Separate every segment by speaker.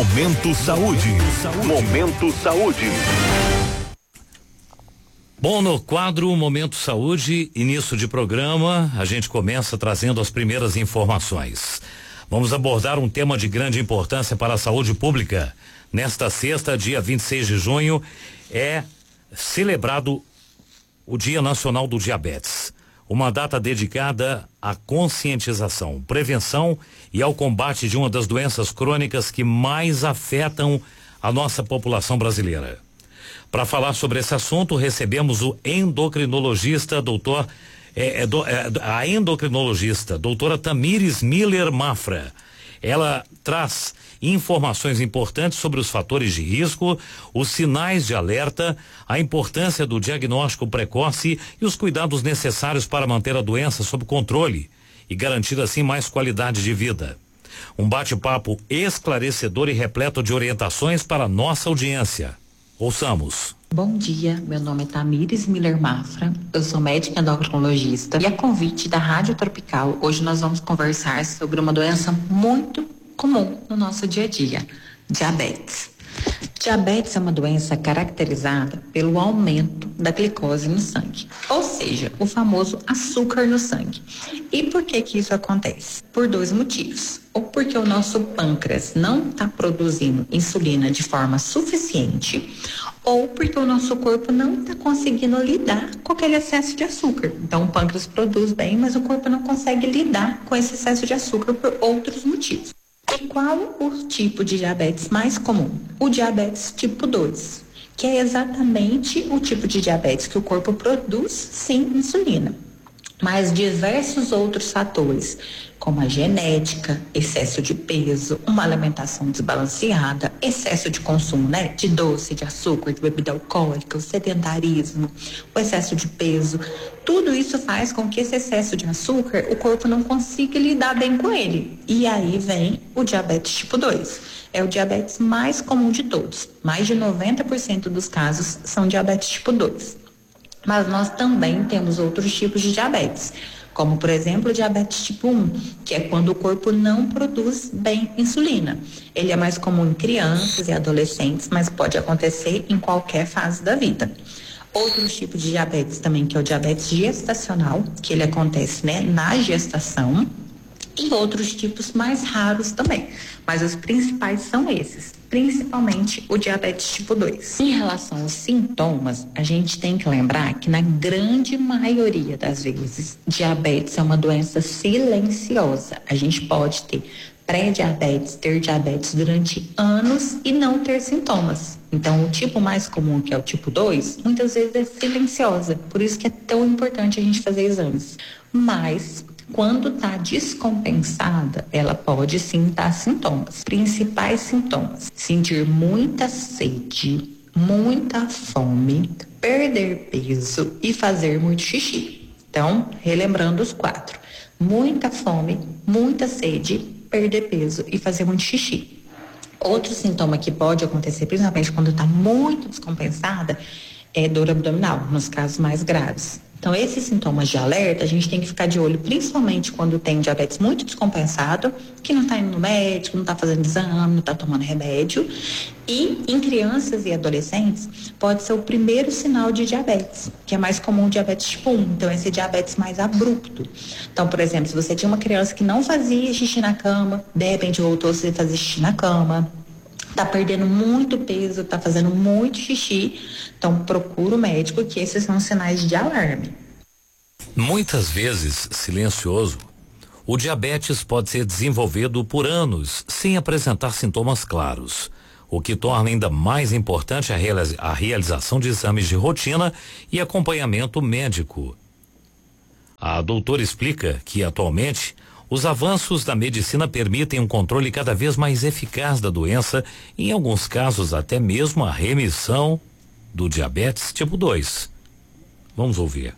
Speaker 1: Momento Saúde. Momento Saúde.
Speaker 2: Bom, no quadro Momento Saúde, início de programa, a gente começa trazendo as primeiras informações. Vamos abordar um tema de grande importância para a saúde pública. Nesta sexta, dia 26 de junho, é celebrado o Dia Nacional do Diabetes. Uma data dedicada à conscientização, prevenção e ao combate de uma das doenças crônicas que mais afetam a nossa população brasileira. Para falar sobre esse assunto, recebemos o endocrinologista, a endocrinologista, doutora Tamires Miller Mafra. Ela traz informações importantes sobre os fatores de risco, os sinais de alerta, a importância do diagnóstico precoce e os cuidados necessários para manter a doença sob controle e garantir assim mais qualidade de vida. Um bate-papo esclarecedor e repleto de orientações para a nossa audiência. Ouçamos.
Speaker 3: Bom dia, meu nome é Tamires Miller Mafra, eu sou médica endocrinologista e a convite da Rádio Tropical, hoje nós vamos conversar sobre uma doença muito comum no nosso dia a dia, diabetes. Diabetes é uma doença caracterizada pelo aumento da glicose no sangue, ou seja, o famoso açúcar no sangue. E por que isso acontece? Por dois motivos. Ou porque o nosso pâncreas não está produzindo insulina de forma suficiente, ou porque o nosso corpo não está conseguindo lidar com aquele excesso de açúcar. Então o pâncreas produz bem, mas o corpo não consegue lidar com esse excesso de açúcar por outros motivos. E qual o tipo de diabetes mais comum? O diabetes tipo 2, que é exatamente o tipo de diabetes que o corpo produz sim insulina, mas diversos outros fatores, como a genética, excesso de peso, uma alimentação desbalanceada, excesso de consumo, de doce, de açúcar, de bebida alcoólica, o sedentarismo, o excesso de peso, tudo isso faz com que esse excesso de açúcar, o corpo não consiga lidar bem com ele. E aí vem o diabetes tipo 2. É o diabetes mais comum de todos. Mais de 90% dos casos são diabetes tipo 2. Mas nós também temos outros tipos de diabetes, como por exemplo o diabetes tipo 1, que é quando o corpo não produz bem insulina. Ele é mais comum em crianças e adolescentes, mas pode acontecer em qualquer fase da vida. Outros tipos de diabetes também, que é o diabetes gestacional, que ele acontece na gestação, e outros tipos mais raros também. Mas os principais são esses, principalmente o diabetes tipo 2. Em relação aos sintomas, a gente tem que lembrar que na grande maioria das vezes, diabetes é uma doença silenciosa. A gente pode ter pré-diabetes, ter diabetes durante anos e não ter sintomas. Então, o tipo mais comum, que é o tipo 2, muitas vezes é silenciosa. Por isso que é tão importante a gente fazer exames. Mas quando está descompensada, ela pode sim dar sintomas. Principais sintomas: sentir muita sede, muita fome, perder peso e fazer muito xixi. Então, relembrando os 4: muita fome, muita sede, perder peso e fazer muito xixi. Outro sintoma que pode acontecer, principalmente quando está muito descompensada, é dor abdominal, nos casos mais graves. Então, esses sintomas de alerta, a gente tem que ficar de olho, principalmente quando tem diabetes muito descompensado, que não está indo no médico, não está fazendo exame, não está tomando remédio. E em crianças e adolescentes, pode ser o primeiro sinal de diabetes, que é mais comum o diabetes tipo 1. Então, esse diabetes mais abrupto. Então, por exemplo, se você tinha uma criança que não fazia xixi na cama, de repente voltou a fazer xixi na cama, tá perdendo muito peso, tá fazendo muito xixi, então procura o médico, que esses são sinais de alarme.
Speaker 2: Muitas vezes silencioso, o diabetes pode ser desenvolvido por anos sem apresentar sintomas claros, o que torna ainda mais importante a realização de exames de rotina e acompanhamento médico. A doutora explica que atualmente os avanços da medicina permitem um controle cada vez mais eficaz da doença, em alguns casos até mesmo a remissão do diabetes tipo 2. Vamos ouvir.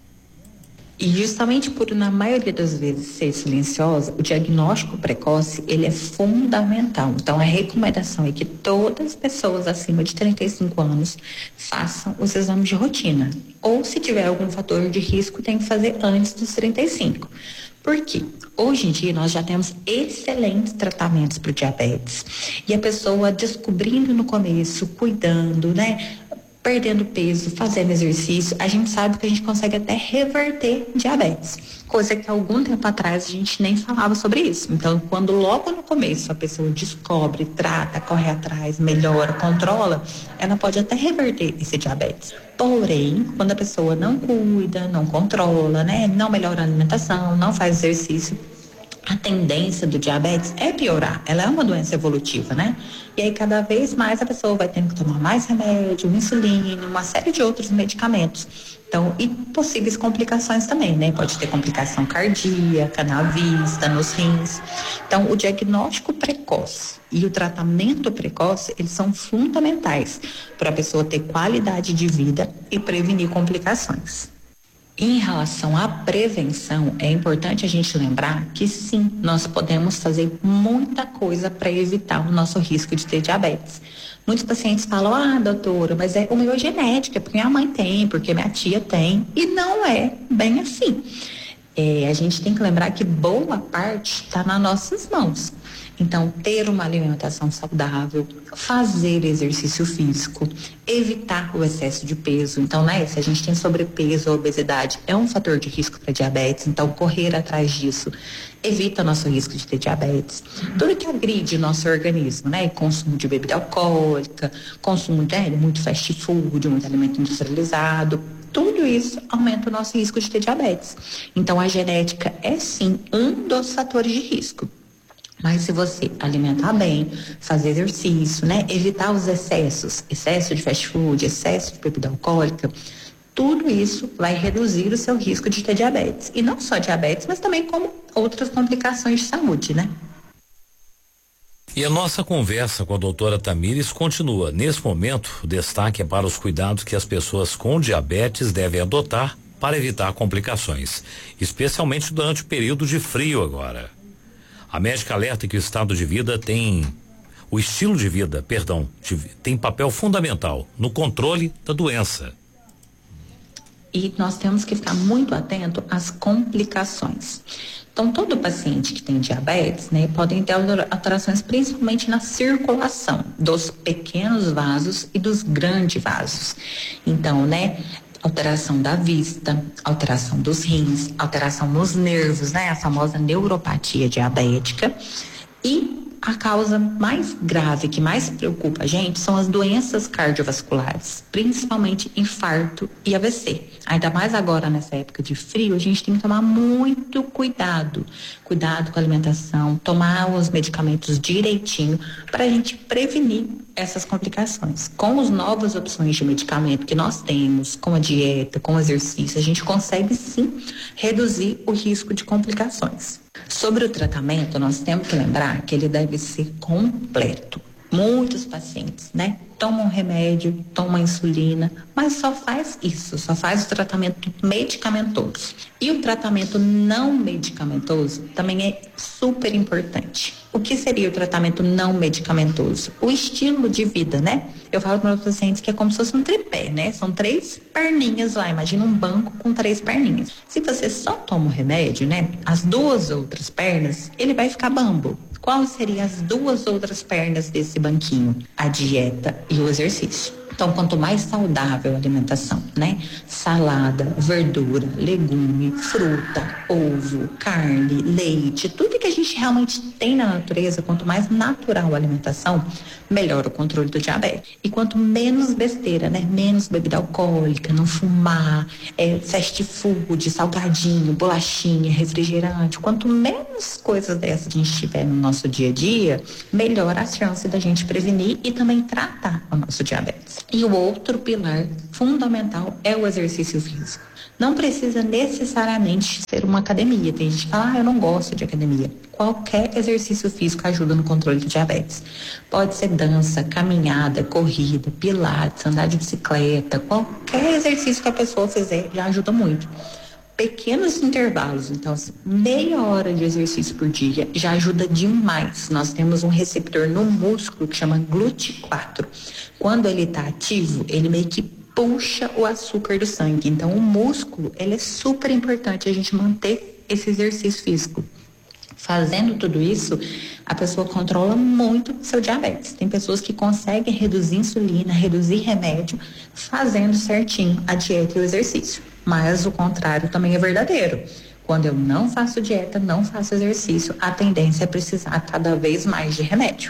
Speaker 3: E justamente por, na maioria das vezes, ser silenciosa, o diagnóstico precoce, ele é fundamental. Então, a recomendação é que todas as pessoas acima de 35 anos façam os exames de rotina. Ou, se tiver algum fator de risco, tem que fazer antes dos 35. Por quê? Hoje em dia nós já temos excelentes tratamentos para o diabetes. E a pessoa descobrindo no começo, cuidando, né? Perdendo peso, fazendo exercício, a gente sabe que a gente consegue até reverter diabetes. Coisa que algum tempo atrás a gente nem falava sobre isso. Então, quando logo no começo a pessoa descobre, trata, corre atrás, melhora, controla, ela pode até reverter esse diabetes. Porém, quando a pessoa não cuida, não controla, né, não melhora a alimentação, não faz exercício, a tendência do diabetes é piorar. Ela é uma doença evolutiva, né? E aí, cada vez mais a pessoa vai tendo que tomar mais remédio, insulina, uma série de outros medicamentos. Então, e possíveis complicações também, né? Pode ter complicação cardíaca, na vista, nos rins. Então, o diagnóstico precoce e o tratamento precoce, eles são fundamentais para a pessoa ter qualidade de vida e prevenir complicações. Em relação à prevenção, é importante a gente lembrar que sim, nós podemos fazer muita coisa para evitar o nosso risco de ter diabetes. Muitos pacientes falam, doutora, mas o meu é genético, é porque minha mãe tem, porque minha tia tem. E não é bem assim. A gente tem que lembrar que boa parte está nas nossas mãos. Então, ter uma alimentação saudável, fazer exercício físico, evitar o excesso de peso. Então, né, se a gente tem sobrepeso ou obesidade, é um fator de risco para diabetes. Então, correr atrás disso evita nosso risco de ter diabetes. Tudo que agride o nosso organismo, né? Consumo de bebida alcoólica, consumo de muito fast food, muito alimento industrializado. Tudo isso aumenta o nosso risco de ter diabetes. Então, a genética é sim um dos fatores de risco. Mas se você alimentar bem, fazer exercício, né? Evitar os excesso de fast food, excesso de bebida alcoólica, tudo isso vai reduzir o seu risco de ter diabetes. E não só diabetes, mas também como outras complicações de saúde, né?
Speaker 2: E a nossa conversa com a doutora Tamires continua. Nesse momento, o destaque é para os cuidados que as pessoas com diabetes devem adotar para evitar complicações, especialmente durante o período de frio agora. A médica alerta que o estilo de vida tem papel fundamental no controle da doença.
Speaker 3: E nós temos que ficar muito atento às complicações. Então, todo paciente que tem diabetes, né, podem ter alterações principalmente na circulação dos pequenos vasos e dos grandes vasos. Então, né, alteração da vista, alteração dos rins, alteração nos nervos, né? A famosa neuropatia diabética. E a causa mais grave, que mais preocupa a gente, são as doenças cardiovasculares, principalmente infarto e AVC. Ainda mais agora, nessa época de frio, a gente tem que tomar muito cuidado. Cuidado com a alimentação, tomar os medicamentos direitinho, para a gente prevenir essas complicações. Com as novas opções de medicamento que nós temos, com a dieta, com o exercício, a gente consegue sim reduzir o risco de complicações. Sobre o tratamento, nós temos que lembrar que ele deve ser completo. Muitos pacientes, né, tomam remédio, tomam insulina, mas só faz isso, só faz o tratamento medicamentoso. E o tratamento não medicamentoso também é super importante. O que seria o tratamento não medicamentoso? O estilo de vida, né? Eu falo para os pacientes que é como se fosse um tripé, né? São 3 perninhas lá, imagina um banco com 3 perninhas. Se você só toma o remédio, né, as 2 outras pernas, ele vai ficar bambo. Quais seriam as 2 outras pernas desse banquinho? A dieta e o exercício. Então, quanto mais saudável a alimentação, né? Salada, verdura, legume, fruta, ovo, carne, leite, tudo que a gente realmente tem na natureza, quanto mais natural a alimentação, melhor o controle do diabetes. E quanto menos besteira, né? Menos bebida alcoólica, não fumar, fast food, salgadinho, bolachinha, refrigerante. Quanto menos coisas dessas a gente tiver no nosso dia a dia, melhor a chance da gente prevenir e também tratar o nosso diabetes. E o outro pilar fundamental é o exercício físico. Não precisa necessariamente ser uma academia. Tem gente que fala, eu não gosto de academia. Qualquer exercício físico ajuda no controle do diabetes. Pode ser dança, caminhada, corrida, pilates, andar de bicicleta. Qualquer exercício que a pessoa fizer já ajuda muito. Pequenos intervalos, então meia hora de exercício por dia já ajuda demais. Nós temos um receptor no músculo que chama GLUT4. Quando ele está ativo, ele meio que puxa o açúcar do sangue. Então o músculo, ele é super importante a gente manter esse exercício físico. Fazendo tudo isso, a pessoa controla muito seu diabetes. Tem pessoas que conseguem reduzir insulina, reduzir remédio, fazendo certinho a dieta e o exercício. Mas o contrário também é verdadeiro. Quando eu não faço dieta, não faço exercício, a tendência é precisar cada vez mais de remédio.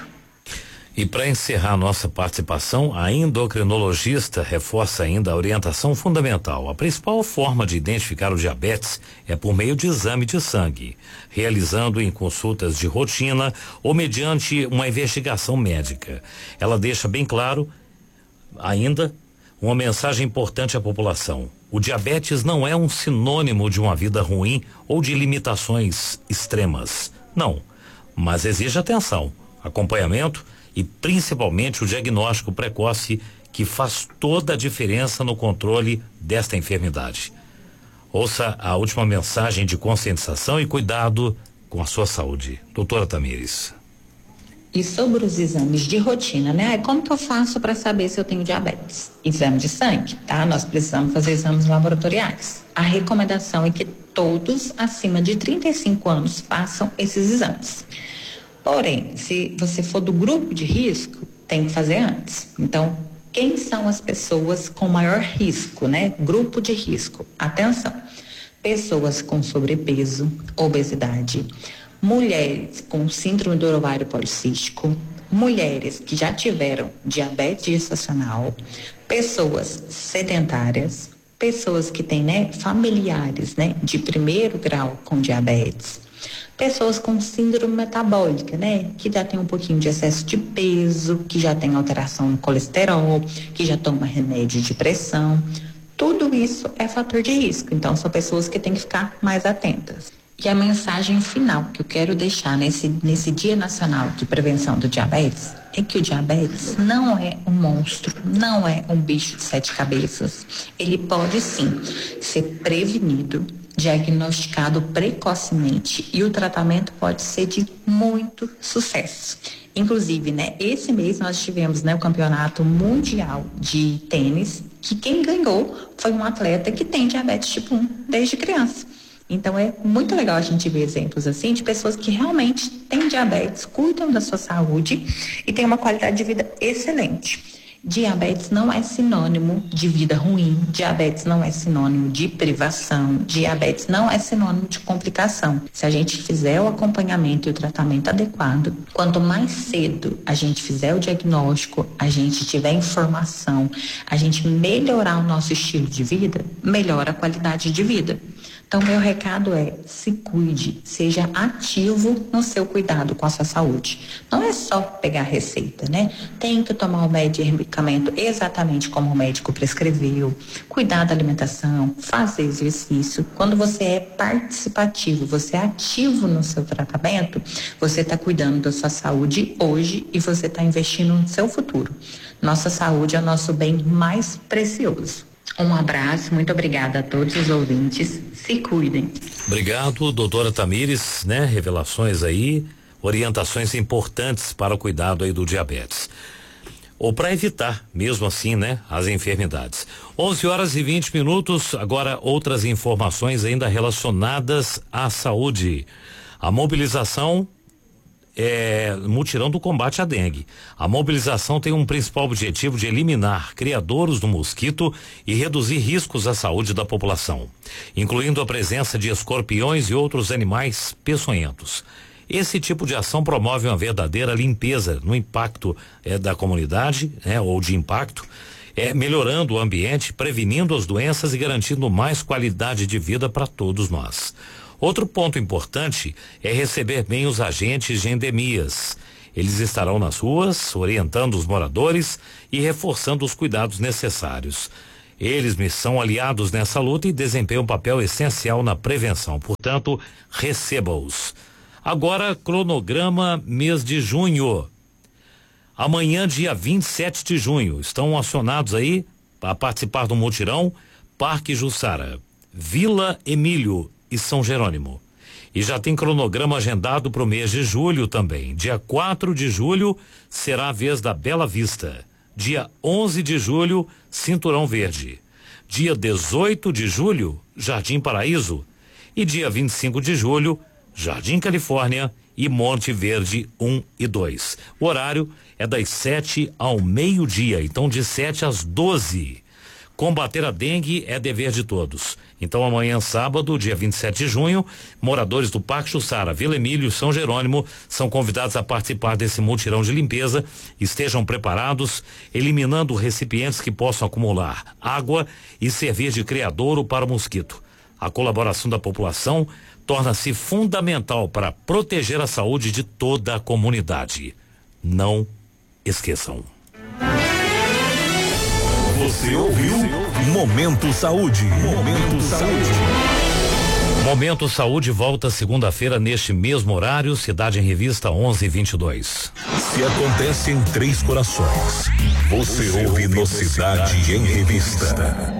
Speaker 2: E para encerrar nossa participação, a endocrinologista reforça ainda a orientação fundamental. A principal forma de identificar o diabetes é por meio de exame de sangue, realizando em consultas de rotina ou mediante uma investigação médica. Ela deixa bem claro ainda uma mensagem importante à população. O diabetes não é um sinônimo de uma vida ruim ou de limitações extremas. Não, mas exige atenção, acompanhamento e principalmente o diagnóstico precoce, que faz toda a diferença no controle desta enfermidade. Ouça a última mensagem de conscientização e cuidado com a sua saúde. Doutora Tamires.
Speaker 3: E sobre os exames de rotina, né? Como que eu faço para saber se eu tenho diabetes? Exame de sangue, tá? Nós precisamos fazer exames laboratoriais. A recomendação é que todos acima de 35 anos façam esses exames. Porém, se você for do grupo de risco, tem que fazer antes. Então, quem são as pessoas com maior risco, né? Grupo de risco. Atenção, pessoas com sobrepeso, obesidade, mulheres com síndrome do ovário policístico, mulheres que já tiveram diabetes gestacional, pessoas sedentárias, pessoas que têm, né, familiares, né, de primeiro grau com diabetes, pessoas com síndrome metabólica, né, que já tem um pouquinho de excesso de peso, que já tem alteração no colesterol, que já toma remédio de pressão. Tudo isso é fator de risco, então são pessoas que têm que ficar mais atentas. E a mensagem final que eu quero deixar nesse Dia Nacional de Prevenção do Diabetes é que o diabetes não é um monstro, não é um bicho de 7 cabeças. Ele pode sim ser prevenido, diagnosticado precocemente, e o tratamento pode ser de muito sucesso. Inclusive, né, esse mês nós tivemos, né, o Campeonato Mundial de Tênis, que quem ganhou foi um atleta que tem diabetes tipo 1 desde criança. Então é muito legal a gente ver exemplos assim de pessoas que realmente têm diabetes, cuidam da sua saúde e têm uma qualidade de vida excelente. Diabetes não é sinônimo de vida ruim, diabetes não é sinônimo de privação, diabetes não é sinônimo de complicação. Se a gente fizer o acompanhamento e o tratamento adequado, quanto mais cedo a gente fizer o diagnóstico, a gente tiver informação, a gente melhorar o nosso estilo de vida, melhora a qualidade de vida. Então, meu recado é: se cuide, seja ativo no seu cuidado com a sua saúde. Não é só pegar receita, né? Tem que tomar o medicamento exatamente como o médico prescreveu, cuidar da alimentação, fazer exercício. Quando você é participativo, você é ativo no seu tratamento, você está cuidando da sua saúde hoje e você está investindo no seu futuro. Nossa saúde é o nosso bem mais precioso. Um abraço, muito obrigada a todos os ouvintes, se cuidem.
Speaker 2: Obrigado, doutora Tamires, né? Revelações aí, orientações importantes para o cuidado aí do diabetes. Ou para evitar, mesmo assim, né? As enfermidades. 11h20, agora outras informações ainda relacionadas à saúde. A mobilização mutirão do combate à dengue. A mobilização tem um principal objetivo de eliminar criadouros do mosquito e reduzir riscos à saúde da população, incluindo a presença de escorpiões e outros animais peçonhentos. Esse tipo de ação promove uma verdadeira limpeza no impacto da comunidade, ou de impacto, melhorando o ambiente, prevenindo as doenças e garantindo mais qualidade de vida para todos nós. Outro ponto importante é receber bem os agentes de endemias. Eles estarão nas ruas, orientando os moradores e reforçando os cuidados necessários. Eles me são aliados nessa luta e desempenham um papel essencial na prevenção. Portanto, receba-os. Agora, cronograma mês de junho. Amanhã, dia 27 de junho, estão acionados aí para participar do mutirão Parque Jussara, Vila Emílio e São Jerônimo. E já tem cronograma agendado para o mês de julho também. Dia 4 de julho será a vez da Bela Vista. Dia 11 de julho, Cinturão Verde. Dia 18 de julho, Jardim Paraíso. E dia 25 de julho, Jardim Califórnia e Monte Verde 1 e 2. O horário é das 7 ao meio-dia, então de 7 às 12. Combater a dengue é dever de todos. Então amanhã, sábado, dia 27 de junho, moradores do Parque Jussara, Vila Emílio e São Jerônimo são convidados a participar desse mutirão de limpeza. Estejam preparados, eliminando recipientes que possam acumular água e servir de criadouro para o mosquito. A colaboração da população torna-se fundamental para proteger a saúde de toda a comunidade. Não esqueçam.
Speaker 1: Você ouviu Momento Saúde. Momento Saúde.
Speaker 2: Momento Saúde volta segunda-feira neste mesmo horário, Cidade em Revista 11:22.
Speaker 1: Se acontece em Três Corações, você ouve no Cidade em Revista.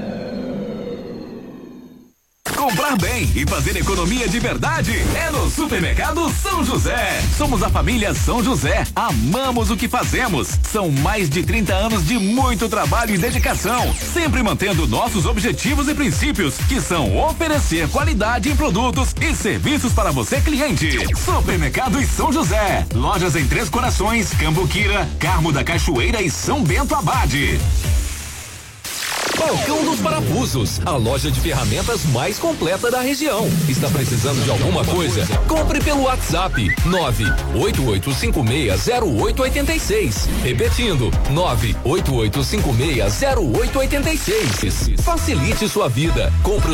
Speaker 4: Comprar bem e fazer economia de verdade é no Supermercado São José. Somos a família São José. Amamos o que fazemos. São mais de 30 anos de muito trabalho e dedicação, sempre mantendo nossos objetivos e princípios, que são oferecer qualidade em produtos e serviços para você, cliente. Supermercado São José. Lojas em Três Corações, Cambuquira, Carmo da Cachoeira e São Bento Abade.
Speaker 5: Balcão dos Parafusos, a loja de ferramentas mais completa da região. Está precisando de alguma coisa? Compre pelo WhatsApp 988560886. Repetindo, 988560886. Facilite sua vida. Compre os